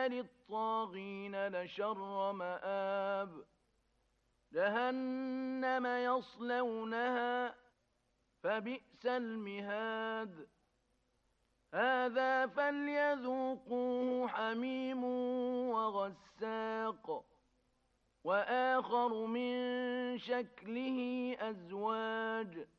للطاغين لشر مآب جهنم يصلونها فبئس المهاد هذا فليذوقوه حميم وغساق وآخر من شكله أزواج